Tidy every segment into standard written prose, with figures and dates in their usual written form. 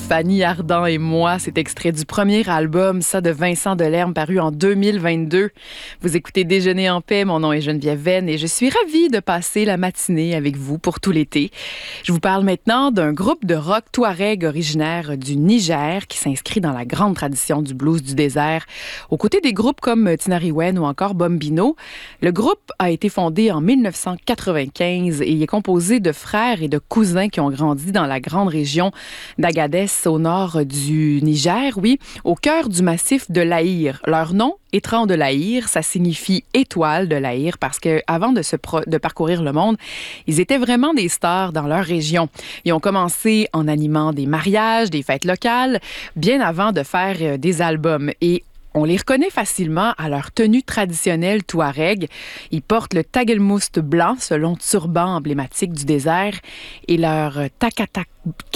Fanny Ardant et moi. C'est extrait du premier album, ça, de Vincent Delerme, paru en 2022. Vous écoutez Déjeuner en paix, mon nom est Geneviève Venn et je suis ravie de passer la matinée avec vous pour tout l'été. Je vous parle maintenant d'un groupe de rock touareg originaire du Niger qui s'inscrit dans la grande tradition du blues du désert. Aux côtés des groupes comme Tinariwen ou encore Bombino, le groupe a été fondé en 1995 et il est composé de frères et de cousins qui ont grandi dans la grande région d'Agadez, au nord du Niger, oui, au cœur du massif de l'Aïr. Leur nom, Étran de l'Aïr, ça signifie étoile de l'Aïr parce qu'avant de parcourir le monde, ils étaient vraiment des stars dans leur région. Ils ont commencé en animant des mariages, des fêtes locales, bien avant de faire des albums. Et on les reconnaît facilement à leur tenue traditionnelle touareg. Ils portent le tagelmoust blanc, ce long turban emblématique du désert, et leur takakat.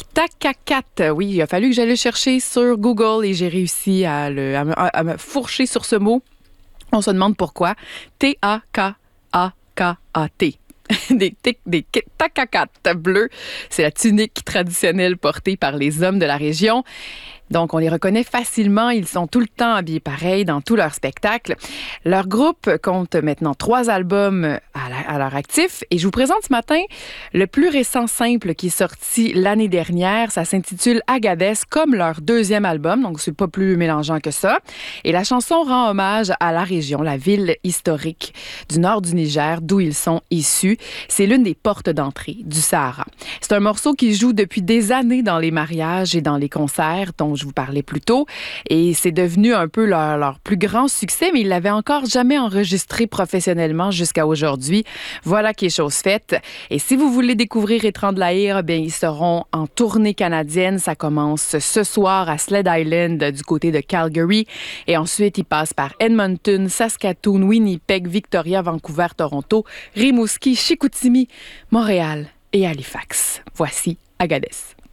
Oui, il a fallu que j'aille le chercher sur Google et j'ai réussi à me fourcher sur ce mot. On se demande pourquoi. T-A-K-A-K-A-T. Des takakats bleus. C'est la tunique traditionnelle portée par les hommes de la région. Donc, on les reconnaît facilement. Ils sont tout le temps habillés pareil dans tous leurs spectacles. Leur groupe compte maintenant 3 albums à leur actif. Et je vous présente ce matin le plus récent simple qui est sorti l'année dernière. Ça s'intitule Agadez, comme leur 2e album. Donc, c'est pas plus mélangeant que ça. Et la chanson rend hommage à la région, la ville historique du nord du Niger, d'où ils sont issus. C'est l'une des portes d'entrée du Sahara. C'est un morceau qui joue depuis des années dans les mariages et dans les concerts, dont je vous parlais plus tôt, et c'est devenu un peu leur plus grand succès, mais ils l'avaient encore jamais enregistré professionnellement jusqu'à aujourd'hui. Voilà qui est chose faite. Et si vous voulez découvrir Étran de l'Aïr, bien, ils seront en tournée canadienne. Ça commence ce soir à Sled Island du côté de Calgary, et ensuite ils passent par Edmonton, Saskatoon, Winnipeg, Victoria, Vancouver, Toronto, Rimouski, Chicoutimi, Montréal et Halifax. Voici Agadez.